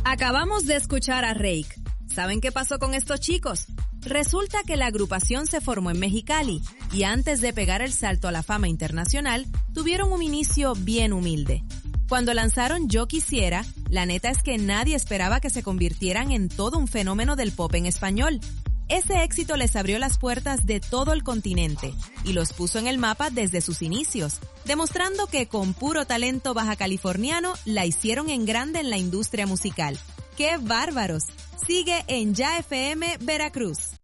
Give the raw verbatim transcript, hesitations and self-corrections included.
Acabamos de escuchar a Rake. ¿Saben qué pasó con estos chicos? Resulta que la agrupación se formó en Mexicali y antes de pegar el salto a la fama internacional, tuvieron un inicio bien humilde. Cuando lanzaron Yo Quisiera, la neta es que nadie esperaba que se convirtieran en todo un fenómeno del pop en español. Ese éxito les abrió las puertas de todo el continente y los puso en el mapa desde sus inicios, demostrando que con puro talento baja californiano la hicieron en grande en la industria musical. ¡Qué bárbaros! Sigue en Ya F M Veracruz.